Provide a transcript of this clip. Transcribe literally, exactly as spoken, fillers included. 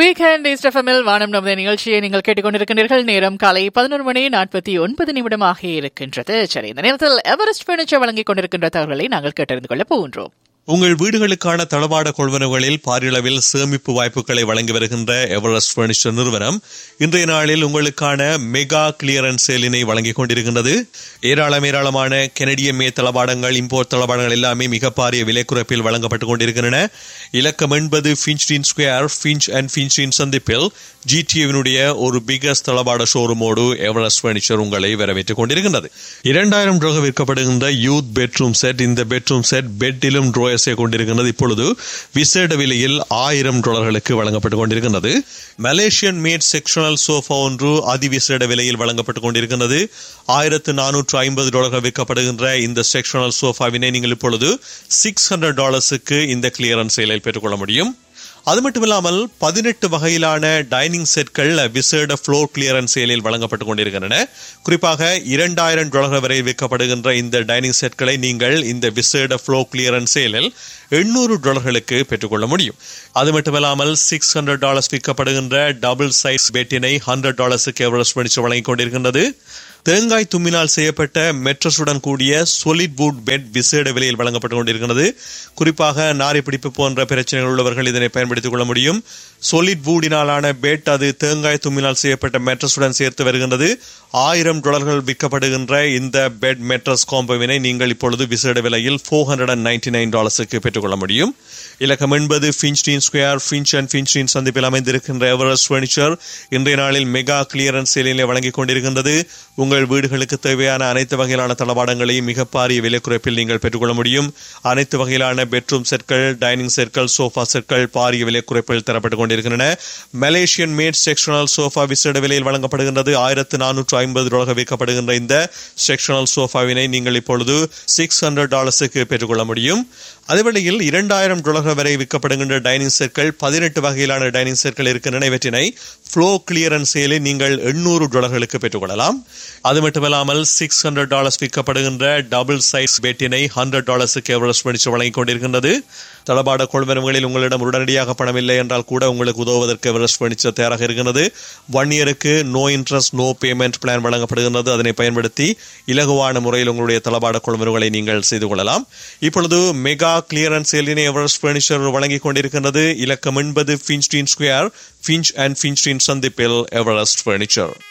Weekend east எஃப்எம்மில் வானம் நமது நிகழ்ச்சியை நீங்கள் கேட்டுக்கொண்டிருக்கின்றீர்கள். நேரம் காலை பதினொரு மணி நாற்பத்தி ஒன்பது நிமிடமாக இருக்கின்றது. சரி, இந்த நேரத்தில் எவரெஸ்ட் பர்னிச்சர் வழங்கிக் கொண்டிருக்கின்ற தகவல்களை நாங்கள் கேட்டறிந்து கொள்ள போகின்றோம். உங்கள் வீடுகளுக்கான தளவாட கொள்வனவுகளில் பாரியளவில் சேமிப்பு வாய்ப்புகளை வழங்கி வருகின்ற எவரெஸ்ட் பர்னிச்சர் நிறுவனம் இன்றைய நாளில் உங்களுக்கான மெகா கிளியரன்ஸ் சேலினை வழங்கிக் கொண்டிருக்கின்றது. ஏராளம் ஏராளமான கெனடிய மே தளவாடங்கள், இம்போர்ட் தளவாடங்கள் எல்லாமே மிக பாரிய விலை குறைப்பில் வழங்கப்பட்டுக் கொண்டிருக்கின்றன. இலக்கம் எண்பது ஃபின்ச்டின் ஸ்கொயர், ஃபின்ச் அண்ட் ஃபின்ச்டின் சந்திப்பில் ஜிடிஏவினுடைய ஒரு பிகஸ்ட் தளவாட ஷோரூமோடு எவரெஸ்ட் பர்னிச்சர் உங்களை வரவேற்றுக் கொண்டிருக்கின்றது. இரண்டாயிரம் ரூபாய் விற்கப்படுகின்ற யூத் பெட்ரூம் செட், இந்த பெட்ரூம் செட் பெட்டிலும் ட்ரோயர்ஸை கொண்டிருக்கின்றது. இப்பொழுது விசேட விலையில் ஆயிரம் டாலர்களுக்கு வழங்கப்பட்டுக் கொண்டிருக்கின்றது. மலேசியன் மேட் செக்ஷனல் சோஃபா ஒன்று அதிவிசேட விலையில் வழங்கப்பட்டுக் கொண்டிருக்கின்றது. ஆயிரத்து நானூற்று ஐம்பது டாலர்கள் விற்கப்படுகின்ற இந்த செக்ஷனல் சோஃபாவினை நீங்கள் இப்பொழுது சிக்ஸ் ஹண்ட்ரட் டாலர்ஸுக்கு இந்த கிளியரன்ஸ் சேலில் பெற்றுக்கொள்ள முடியும். அது மட்டுமில்லாமல் பதினெட்டு வகையிலான டைனிங் செட்கள் விசேட ஃப்ளோர் கிளியரன்ஸ் சேலில் வழங்கப்பட்டுக் கொண்டிருக்கின்றன. குறிப்பாக இரண்டாயிரம் டாலர்கள் வரை விற்கப்படுகின்ற இந்த டைனிங் செட்களை நீங்கள் இந்த விசேட ஃப்ளோர் கிளியரன்ஸ் சேலில் எண்ணூறு டாலர்களுக்கு பெற்றுக்கொள்ள முடியும். அது மட்டுமில்லாமல் six hundred dollars விற்கப்படுகின்ற double size பெட்டினை hundred டாலர்ஸுக்கு Everest furniture வழங்கிக் கொண்டிருக்கின்றது. தேங்காய் தும்மினால் செய்யப்பட்ட மெட்ரஸுடன் கூடிய சொலிட் வுட் பெட் விசேட விலையில் வழங்கப்பட்டுக் கொண்டிருக்கிறது. குறிப்பாக நாரி பிடிப்பு போன்ற பிரச்சனைகள் உள்ளவர்கள் இதனை பயன்படுத்திக் கொள்ள முடியும். சொலிட் வுடினாலான பெட் அது தேங்காய் தும்மினால் செய்யப்பட்ட மெட்ரஸுடன் சேர்த்து வருகின்றது. ஆயிரம் டாலர்கள் விற்கப்படுகின்ற இந்த பெட் மெட்ரஸ் காம்போவினை நீங்கள் இப்பொழுது விசேட விலையில் four hundred and ninety nine டாலர்ஸுக்கு பெற்றுக்கொள்ள முடியும். இலக்கம் என்பது ஃபின்ச்டின் ஸ்கொயர், ஃபின்ச் அண்ட் ஃபின்ச்டின் சந்திப்பில் அமைந்திருக்கின்ற எவரெஸ்ட் பர்னிச்சர் இன்றைய நாளில் மெகா கிளியரன்ஸ் சேலிலே வழங்கிக் கொண்டிருக்கின்றது. உங்கள் வீடுகளுக்கு தேவையான அனைத்து வகையிலான தளவாடங்களையும் மிக பாரிய விலை குறைப்பில் நீங்கள் பெற்றுக்கொள்ள முடியும். அனைத்து வகையிலான பெட்ரூம் செட்கள், டைனிங் செட்கள், சோஃபா செட்கள் பாரிய விலை குறைப்பில் தரப்பட்டுக் கொண்டிருக்கின்றன. மலேசியன் மேட் செக்ஷனல் சோஃபா விசேட விலையில் வழங்கப்படுகின்றது. ஆயிரத்து நானூற்று ஐம்பது டாலர்கள் விற்கப்படுகின்ற இந்த செக்ஷனல் சோஃபாவினை நீங்கள் இப்பொழுது சிக்ஸ் ஹண்ட்ரட் டாலர்ஸுக்கு பெற்றுக்கொள்ள முடியும். அதேவேளையில் இரண்டாயிரம் டாலர்கள் வரை விற்கப்படுகின்ற டைனிங் செட்கள், பதினெட்டு வகையிலான டைனிங் செட்கள் இருக்கின்றன. இவற்றினை ஃப்ளோ கிளியரன்ஸ் சேலில் நீங்கள் எண்ணூறு டாலர்களுக்கு பெற்றுக்கொள்ளலாம். அது மட்டுமல்லாமல் six hundred dollars விற்கப்படுகின்ற double size பெட்டினை hundred டாலர்ஸுக்கு Everest furniture வழங்கிக் கொண்டிருக்கின்றது. தளபாட கொள்வனவுகளில் உங்களிடம் உடனடியாக பணம் இல்லை என்றால் கூட உங்களுக்கு உதவுவதற்கு எவரெஸ்ட் பர்னிச்சர் தயாராக இருக்கிறது. ஒன் இயருக்கு no interest no payment plan வழங்கப்படுகின்றது. அதனை பயன்படுத்தி இலகுவான முறையில் உங்களுடைய தளபாட கொள்வனவுகளை நீங்கள் செய்து கொள்ளலாம். இப்பொழுது மெகா கிளியரன்ஸ் சேலினை எவரெஸ்ட் பர்னிச்சர் வழங்கிக் கொண்டிருக்கின்றது. இலக்கம் என்பது ஃபின்ச்டின் ஸ்கொயர், ஃபின்ச் அண்ட் ஃபின்ச்டின் சந்திப்பில் எவரெஸ்ட் பர்னிச்சர்.